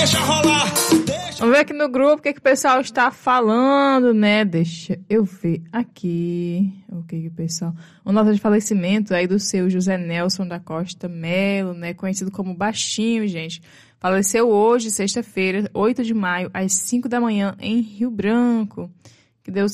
Vamos ver aqui no grupo o que o pessoal está falando, né? Deixa eu ver aqui. O que o pessoal... Uma nota de falecimento aí do seu José Nelson da Costa Melo, né? Conhecido como Baixinho, gente. Faleceu hoje, sexta-feira, 8 de maio, às 5 da manhã, em Rio Branco. Que Deus